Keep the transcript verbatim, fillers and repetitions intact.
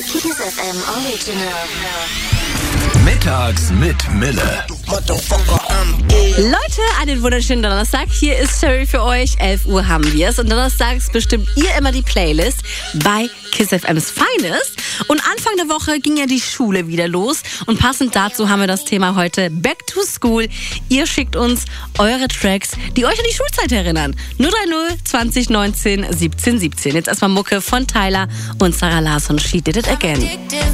Kiss F M Original. Mittags mit Mille. Leute, einen wunderschönen Donnerstag. Hier ist Sherry für euch. elf Uhr haben wir es. Und donnerstags bestimmt ihr immer die Playlist bei Kiss F M's Finest. Und Anfang der Woche ging ja die Schule wieder los. Und passend dazu haben wir das Thema heute Back to School. Ihr schickt uns eure Tracks, die euch an die Schulzeit erinnern. null drei null zwanzig neunzehn siebzehn siebzehn. Jetzt erstmal Mucke von Tyler und Sarah Larsson. She Did It Again.